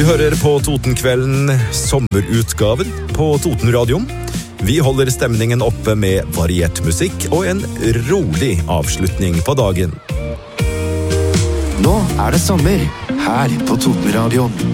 Du hører på Totenkvelden, sommerutgaven på Totenradioen. Vi holder stemningen oppe med variert musikk og en rolig avslutning på dagen. Nå er det sommer her på Totenradioen.